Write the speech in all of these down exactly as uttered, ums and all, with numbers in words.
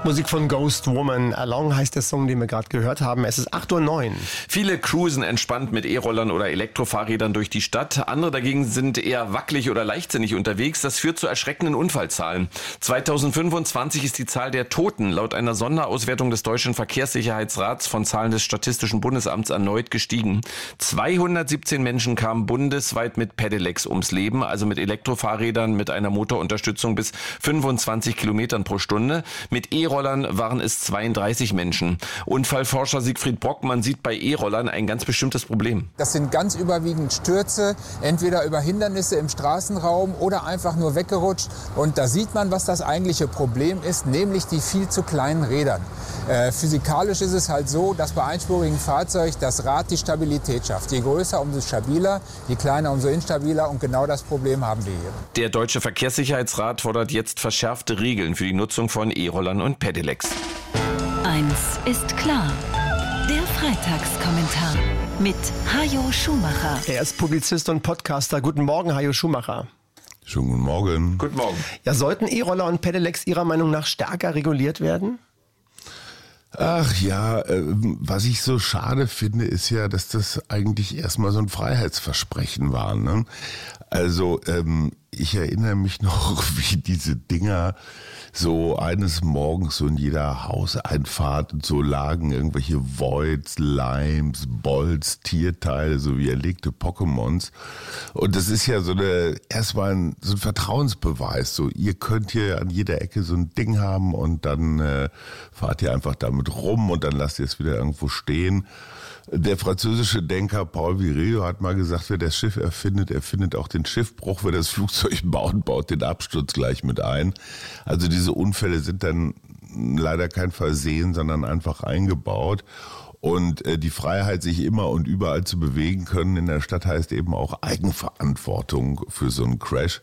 Musik von Ghost Woman. Along heißt der Song, den wir gerade gehört haben. Es ist acht Uhr neun. Viele cruisen entspannt mit E-Rollern oder Elektrofahrrädern durch die Stadt. Andere dagegen sind eher wackelig oder leichtsinnig unterwegs. Das führt zu erschreckenden Unfallzahlen. zweitausendfünfundzwanzig ist die Zahl der Toten laut einer Sonderauswertung des Deutschen Verkehrssicherheitsrats von Zahlen des Statistischen Bundesamts erneut gestiegen. zweihundertsiebzehn Menschen kamen bundesweit mit Pedelecs ums Leben, also mit Elektrofahrrädern mit einer Motorunterstützung bis fünfundzwanzig Kilometern pro Stunde. Mit E-Rollern waren es zweiunddreißig Menschen. Unfallforscher Siegfried Brockmann sieht bei E-Rollern ein ganz bestimmtes Problem. Das sind ganz überwiegend Stürze, entweder über Hindernisse im Straßenraum oder einfach nur weggerutscht. Und da sieht man, was das eigentliche Problem ist, nämlich die viel zu kleinen Rädern. Äh, physikalisch ist es halt so, dass bei einspurigen Fahrzeugen das Rad die Stabilität schafft. Je größer, umso stabiler, je kleiner, umso instabiler. Und genau das Problem haben wir hier. Der Deutsche Verkehrssicherheitsrat fordert jetzt verschärfte Regeln für die Nutzung von E-Rollern und Pedelecs. Eins ist klar. Der Freitagskommentar mit Hajo Schumacher. Er ist Publizist und Podcaster. Guten Morgen, Hajo Schumacher. Schönen guten Morgen. Guten Morgen. Ja, sollten E-Roller und Pedelecs Ihrer Meinung nach stärker reguliert werden? Ach ja, äh, was ich so schade finde, ist ja, dass das eigentlich erstmal so ein Freiheitsversprechen war. Ne? Also ähm, ich erinnere mich noch, wie diese Dinger so eines Morgens so in jeder Hauseinfahrt und so lagen irgendwelche Voids, Limes, Bolts, Tierteile, so wie erlegte Pokémons. Und das ist ja so eine erstmal ein, so ein Vertrauensbeweis. So, ihr könnt hier an jeder Ecke so ein Ding haben und dann äh, fahrt ihr einfach damit rum und dann lasst ihr es wieder irgendwo stehen. Der französische Denker Paul Virilio hat mal gesagt, wer das Schiff erfindet, erfindet auch den Schiffbruch. Wer das Flugzeug baut, baut den Absturz gleich mit ein. Also diese Unfälle sind dann leider kein Versehen, sondern einfach eingebaut. Und äh, die Freiheit, sich immer und überall zu bewegen können in der Stadt, heißt eben auch Eigenverantwortung für so einen Crash.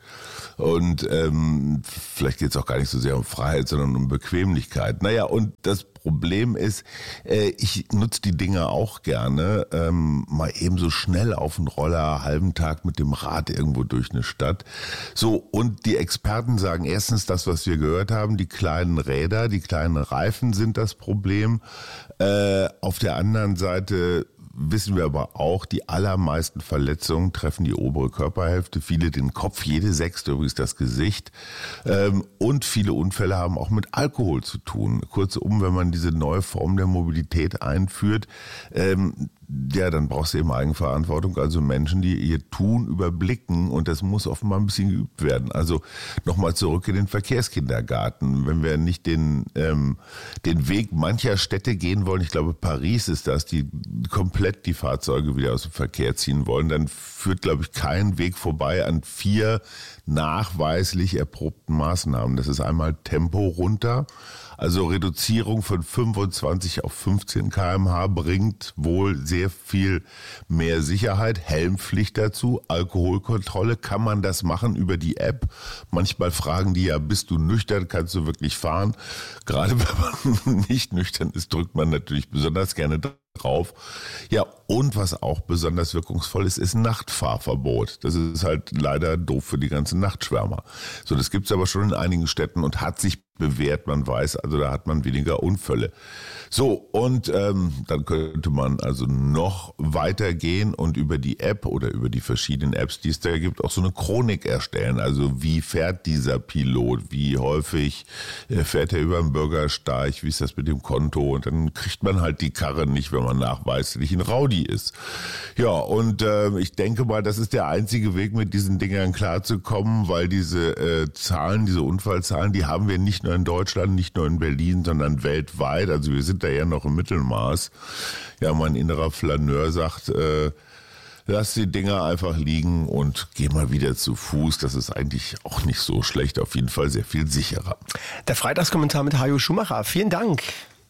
Und ähm, vielleicht geht es auch gar nicht so sehr um Freiheit, sondern um Bequemlichkeit. Naja, und das Problem ist, äh, ich nutze die Dinge auch gerne, ähm, mal eben so schnell auf den Roller, halben Tag mit dem Rad irgendwo durch eine Stadt. So, und die Experten sagen erstens das, was wir gehört haben, die kleinen Räder, die kleinen Reifen sind das Problem. Äh, auf der anderen Seite wissen wir aber auch, die allermeisten Verletzungen treffen die obere Körperhälfte, viele den Kopf, jede sechste übrigens das Gesicht. Ähm, und viele Unfälle haben auch mit Alkohol zu tun. Kurzum, wenn man diese neue Form der Mobilität einführt, ähm, ja, dann brauchst du eben Eigenverantwortung, also Menschen, die ihr Tun überblicken, und das muss offenbar ein bisschen geübt werden. Also nochmal zurück in den Verkehrskindergarten. Wenn wir nicht den, ähm, den Weg mancher Städte gehen wollen, ich glaube Paris ist das, die komplett die Fahrzeuge wieder aus dem Verkehr ziehen wollen, dann führt, glaube ich, kein Weg vorbei an vier nachweislich erprobten Maßnahmen. Das ist einmal Tempo runter, also Reduzierung von fünfundzwanzig auf fünfzehn Kilometer pro Stunde bringt wohl sehr viel mehr Sicherheit. Helmpflicht dazu, Alkoholkontrolle. Kann man das machen über die App? Manchmal fragen die ja, bist du nüchtern, kannst du wirklich fahren? Gerade wenn man nicht nüchtern ist, drückt man natürlich besonders gerne drauf. Ja, und was auch besonders wirkungsvoll ist, ist Nachtfahrverbot. Das ist halt leider doof für die ganzen Nachtschwärmer. So, das gibt's aber schon in einigen Städten und hat sich bewährt, man weiß, also da hat man weniger Unfälle. So, und ähm, dann könnte man also noch weitergehen und über die App oder über die verschiedenen Apps, die es da gibt, auch so eine Chronik erstellen. Also wie fährt dieser Pilot, wie häufig äh, fährt er über den Bürgersteig, wie ist das mit dem Konto, und dann kriegt man halt die Karre nicht, wenn man nachweist, nicht ein Rowdy ist. Ja, und äh, ich denke mal, das ist der einzige Weg, mit diesen Dingern klarzukommen, weil diese äh, Zahlen, diese Unfallzahlen, die haben wir nicht nur in Deutschland, nicht nur in Berlin, sondern weltweit. Also wir sind da ja noch im Mittelmaß. Ja, mein innerer Flaneur sagt, äh, lass die Dinger einfach liegen und geh mal wieder zu Fuß. Das ist eigentlich auch nicht so schlecht, auf jeden Fall sehr viel sicherer. Der Freitagskommentar mit Hajo Schumacher. Vielen Dank.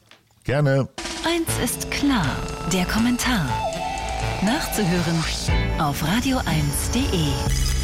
Gerne. Eins ist klar, der Kommentar. Nachzuhören auf radio eins punkt de.